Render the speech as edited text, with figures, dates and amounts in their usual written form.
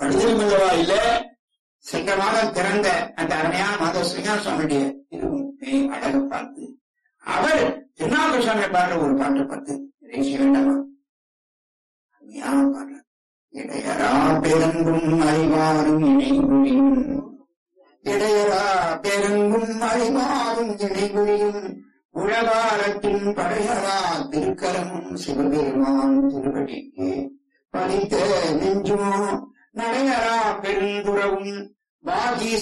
படித்திருந்தவா இல்ல. சென்ற மாதம் பிறந்த அந்த அருமையான மாதவ சிங்கார சுவாமியுடைய திருவுமே அழகு பார்த்து அவர் திருநாவுக்கரசர் சுவாமியை பாடுற ஒரு பாட்டு பார்த்து செய்ய வேண்டாமா? அருமையான பாடுற இடையரா பெருங்கும் அறிவாரும் இணைகுழியும், இடையரா பெருங்கும் அறிவாரும் இணைகுழியும், உலகாரத்தின் படையரா திருக்கரமும் சிவபெருமான் திருவடிக்கு பலித்த நெஞ்சுமோ, நடையரா பெருந்துறவும் பாகி